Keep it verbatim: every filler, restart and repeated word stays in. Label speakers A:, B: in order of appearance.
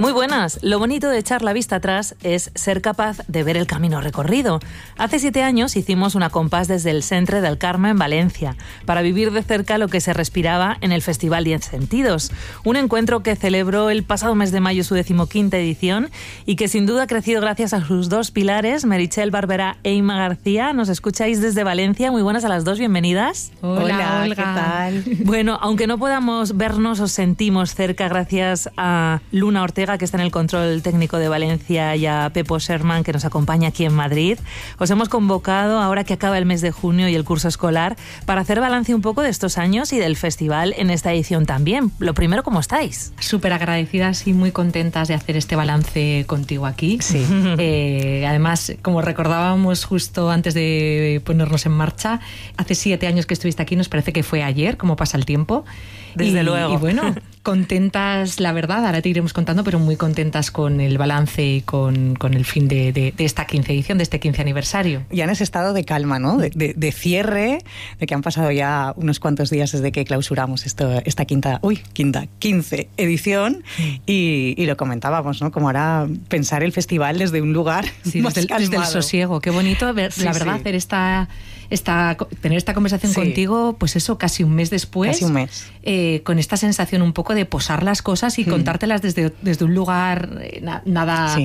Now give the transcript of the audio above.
A: Muy buenas. Lo bonito de echar la vista atrás es ser capaz de ver el camino recorrido. Hace siete años hicimos una compás desde el Centre del Carme en Valencia para vivir de cerca lo que se respiraba en el Festival Diez Sentidos. Un encuentro que celebró el pasado mes de mayo su decimoquinta edición y que sin duda ha crecido gracias a sus dos pilares, Meritxell Barberá e Inma García. Nos escucháis desde Valencia. Muy buenas a las dos, bienvenidas.
B: Hola,
C: Hola,
B: Olga.
C: ¿qué tal?
A: Bueno, aunque no podamos vernos, os sentimos cerca gracias a Luna Ortega, que está en el control técnico de Valencia, y a Pepo Sherman, que nos acompaña aquí en Madrid. Os hemos convocado, ahora que acaba el mes de junio y el curso escolar, para hacer balance un poco de estos años y del festival en esta edición también. Lo primero, ¿cómo estáis?
B: Súper agradecidas y muy contentas de hacer este balance contigo aquí.
C: Sí.
B: Eh, además, como recordábamos justo antes de ponernos en marcha, hace siete años que estuviste aquí, nos parece que fue ayer, como pasa el tiempo.
A: Desde
B: y,
A: luego.
B: Y bueno, contentas, la verdad, ahora te iremos contando, pero muy contentas con el balance y con, con el fin de, de, de esta quince edición, de este quince aniversario.
C: Ya en ese estado de calma, ¿no? De, de, de cierre, de que han pasado ya unos cuantos días desde que clausuramos esto, esta quinta, uy, quinta, quince edición, y, y lo comentábamos, ¿no? Como ahora pensar el festival desde un lugar
B: Sí,
C: más
B: desde, el, desde el
C: calmado.
B: sosiego. Qué bonito, ver,
C: Sí,
B: la verdad,
C: sí.
B: hacer esta, esta, tener esta conversación
C: Sí.
B: contigo, pues eso, casi un mes después.
C: Casi un mes.
B: Eh, con esta sensación un poco de posar las cosas y
C: Mm.
B: contártelas desde, desde un lugar eh, na- nada...
C: Sí.